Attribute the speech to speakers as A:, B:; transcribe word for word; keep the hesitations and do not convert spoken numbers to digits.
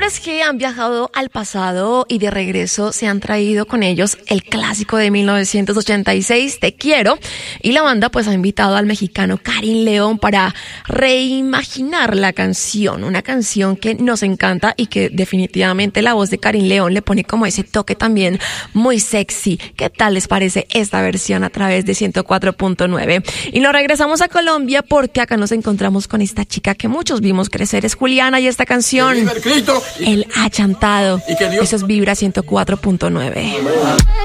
A: Hombres que han viajado al pasado y de regreso se han traído con ellos el clásico de mil novecientos ochenta y seis, Te Quiero, y la banda pues ha invitado al mexicano Karim León para reimaginar la canción, una canción que nos encanta y que definitivamente la voz de Karim León le pone como ese toque también muy sexy. ¿Qué tal les parece esta versión a través de ciento cuatro punto nueve? Y nos regresamos a Colombia porque acá nos encontramos con esta chica que muchos vimos crecer, es Juliana, y esta canción, El Achantado. Eso es Vibra ciento cuatro punto nueve.